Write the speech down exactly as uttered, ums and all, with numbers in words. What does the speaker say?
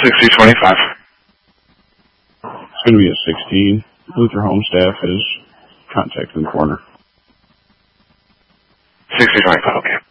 sixty twenty-five. It's going to be a sixteen. Luther Home staff is contacting the coroner. sixty twenty-five, okay.